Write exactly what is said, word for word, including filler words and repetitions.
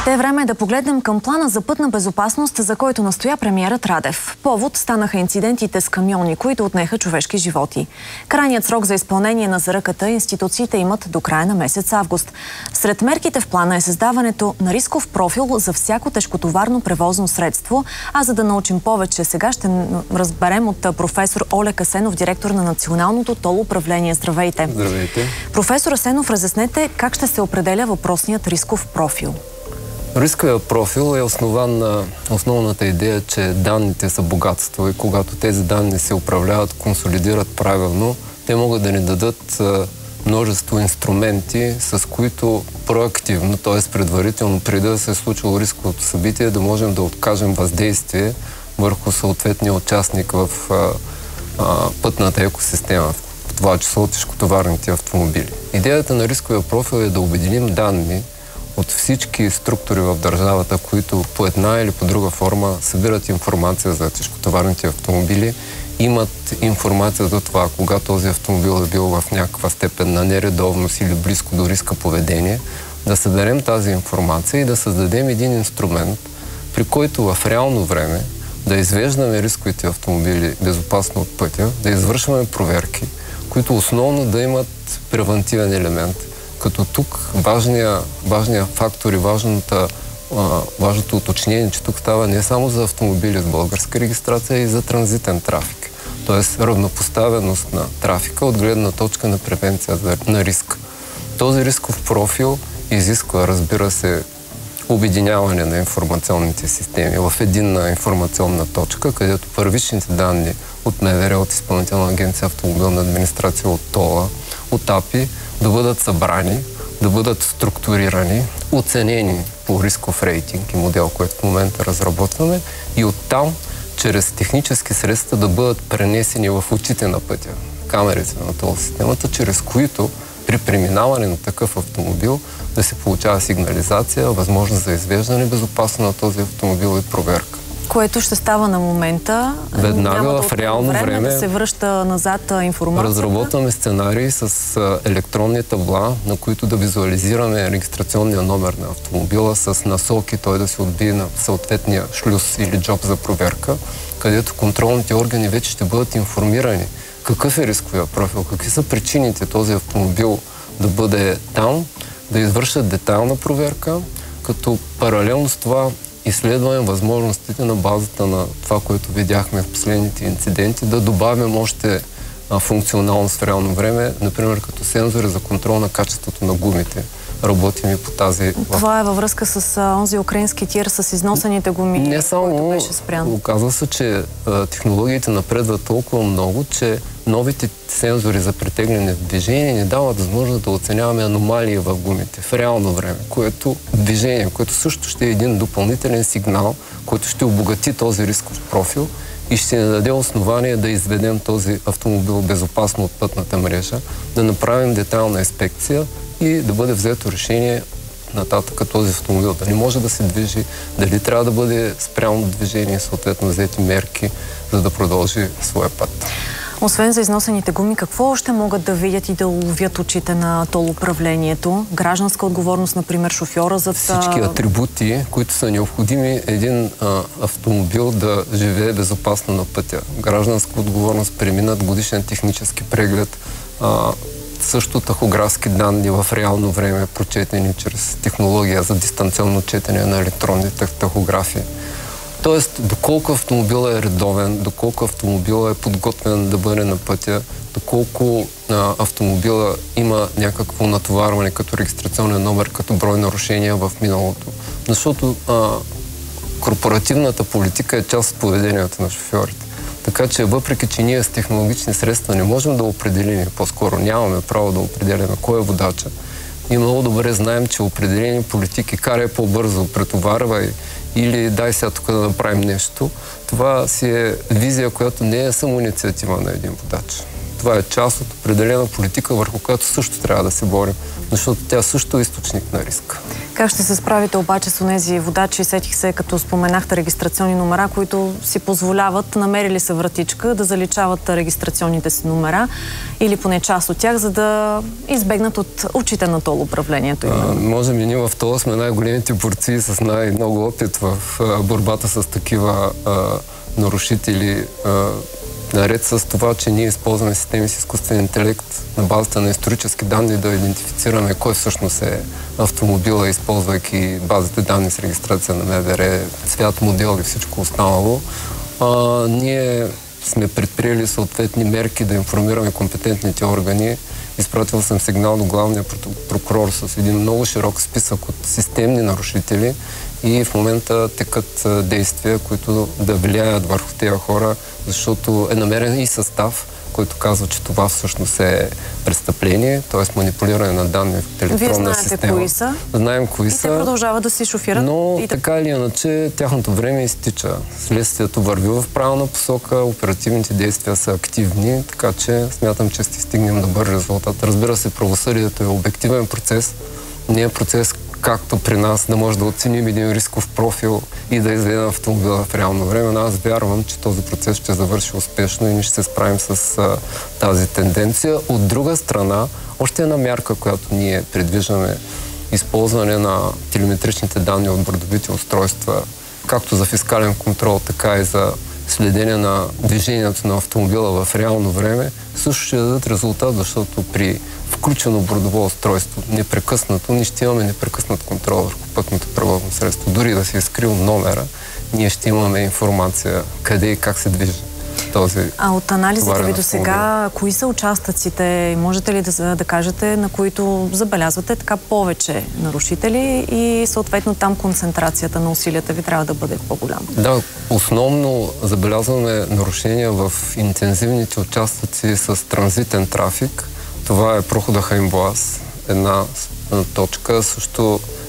Те време е да погледнем към плана за пътна безопасност, за който настоя премиерът Радев. Повод станаха инцидентите с камиони, които отнеха човешки животи. Крайният срок за изпълнение на заръката институциите имат до края на месец август. Сред мерките в плана е създаването на рисков профил за всяко тежкотоварно превозно средство. А за да научим повече, сега ще разберем от професор Олег Асенов, директор на Националното тол управление. Здравейте! Здравейте! Професор Асенов, разяснете как ще се определя въпросният рисков профил. Рисковият профил е основан на основната идея, че данните са богатство и когато тези данни се управляват, консолидират правилно, те могат да ни дадат множество инструменти, с които проактивно, т.е. предварително, преди да се е случило рисковото събитие, да можем да откажем въздействие върху съответния участник в а, а, пътната екосистема, в това число тежкотоварните автомобили. Идеята на рисковия профил е да обединим данни от всички структури в държавата, които по една или по друга форма събират информация за тежкотоварните автомобили, имат информация за това, кога този автомобил е бил в някаква степен на нередовност или близко до риска поведение, да съберем тази информация и да създадем един инструмент, при който в реално време да извеждаме рисковите автомобили безопасно от пътя, да извършваме проверки, които основно да имат превантивен елемент. Като тук важния, важния фактор и важната, а, важното уточнение, че тук става не само за автомобили с българска регистрация, и за транзитен трафик. Тоест равнопоставеност на трафика от гледна точка на превенция на риск. Този рисков профил изисква, разбира се, обединяване на информационните системи в единна информационна точка, където първичните данни от МВР, от Изпълнителна агенция автомобилна администрация, от ТОЛа, от АПИ, да бъдат събрани, да бъдат структурирани, оценени по рисков рейтинг и модел, който в момента разработваме, и оттам, чрез технически средства, да бъдат пренесени в очите на пътя, камерите на тол системата, чрез които при преминаване на такъв автомобил да се получава сигнализация, възможност за извеждане безопасно на този автомобил и проверка. Което ще става на момента. Веднага в реално време, време да се връща назад информацията. Разработваме сценарии с електронни табла, на които да визуализираме регистрационния номер на автомобила с насоки, той да се отбие на съответния шлюз или джоб за проверка, където контролните органи вече ще бъдат информирани какъв е рисковия профил, какви са причините този автомобил да бъде там, да извършат детайлна проверка, като паралелно с това изследваме възможностите на базата на това, което видяхме в последните инциденти, да добавим още а, функционалност в реално време, например като сензори за контрол на качеството на гумите. Работим и по тази... Това е във връзка с а, онзи украински тир с износените гуми, не само, който беше спрян. Оказва се, че а, технологиите напредват толкова много, че новите сензори за претегляне в движение ни дават възможност да оценяваме аномалии в гумите в реално време, което движение, което също ще е един допълнителен сигнал, който ще обогати този рисков профил и ще ни даде основание да изведем този автомобил безопасно от пътната мрежа, да направим детайлна инспекция и да бъде взето решение нататък този автомобил да не може да се движи, дали трябва да бъде спрямо движение, съответно взети мерки, за да продължи своя път. Освен за износените гуми, какво още могат да видят и да уловят очите на тол управлението? Гражданска отговорност, например, шофьора за... Всички атрибути, които са необходими един а, автомобил да живее безопасно на пътя. Гражданска отговорност, преминат годишен технически преглед, а, също тахографски данни в реално време, прочетени чрез технология за дистанционно четене на електронните тахографии. Тоест, доколко автомобилът е редовен, доколко автомобилът е подготвен да бъде на пътя, доколко а, автомобила има някакво натоварване като регистрационен номер, като брой нарушения в миналото. Защото а, корпоративната политика е част от поведението на шофьорите. Така че, въпреки че ние с технологични средства не можем да определим, по-скоро нямаме право да определяме кой е водача, и много добре знаем, че определени политики карай по-бързо, претоварвай или дай сега тук да направим нещо. Това си е визия, която не е само инициатива на един водач. Това е част от определена политика, върху която също трябва да се борим, защото тя също е източник на риск. Как ще се справите обаче с онези водачи, сетих се, като споменахте регистрационни номера, които си позволяват, намерили се вратичка, да заличават регистрационните си номера или поне част от тях, за да избегнат от очите на тол управлението? А, може би ние в тол сме най-големите борци с най-много опит в а, борбата с такива а, нарушители. А, наред с това, че ние използваме системи с изкуствен интелект на базата на исторически данни да идентифицираме кой всъщност е автомобила, използвайки базите данни с регистрация на МВР, цвят, модел и всичко останало. А, ние сме предприели съответни мерки да информираме компетентните органи. Изпратил съм сигнал до главния прокурор с един много широк списък от системни нарушители и в момента текат действия, които да влияят върху тези хора, защото е намерен и състав, който казва, че това всъщност е престъпление, т.е. манипулиране на данни в електронна система. Вие знаете кои са? Знаем кои са. И те продължават да си шофират. Но и така или иначе тяхното време изтича. Следствието върви в правилна посока, оперативните действия са активни, така че смятам, че ще стигнем добър резултат. Разбира се, правосъдието е обективен процес, не е процес както при нас, да може да оценим един рисков профил и да изведем автомобила в реално време. Но аз вярвам, че този процес ще завърши успешно и ние ще се справим с а, тази тенденция. От друга страна, още една мярка, която ние предвиждаме, използване на телеметричните данни от бордовите устройства, както за фискален контрол, така и за следение на движението на автомобила в реално време, също ще дадат резултат, защото при включено бордово устройство непрекъснато, ние ще имаме непрекъснат контрол върху пътното превозно средство. Дори да си е скрил номера, ние ще имаме информация къде и как се движи този. А от анализите ви до сега, кои са участъците? Можете ли да, да кажете, на които забелязвате така повече нарушители и съответно там концентрацията на усилията ви трябва да бъде по-голяма? Да, основно забелязваме нарушения в интензивните участъци с транзитен трафик. Това е прохода Хаинбоаз, една точка. Също